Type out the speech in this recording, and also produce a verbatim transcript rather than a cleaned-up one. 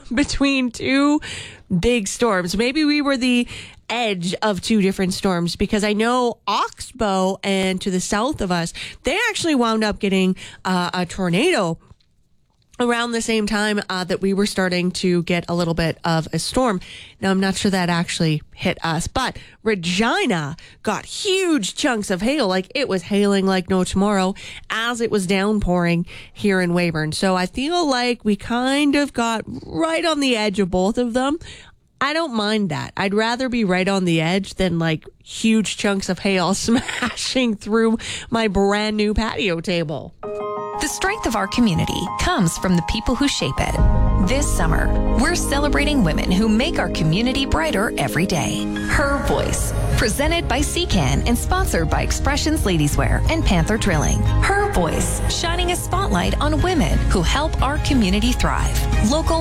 between two big storms. Maybe we were the edge of two different storms, because I know Oxbow and to the south of us, they actually wound up getting uh, a tornado around the same time uh, that we were starting to get a little bit of a storm. Now, I'm not sure that actually hit us, but Regina got huge chunks of hail. Like, it was hailing like no tomorrow as it was downpouring here in Weyburn. So I feel like we kind of got right on the edge of both of them. I don't mind that. I'd rather be right on the edge than like huge chunks of hail smashing through my brand new patio table. The strength of our community comes from the people who shape it. This summer, we're celebrating women who make our community brighter every day. Her Voice, presented by C C A N and sponsored by Expressions Ladieswear and Panther Drilling. Her Voice, shining a spotlight on women who help our community thrive. Local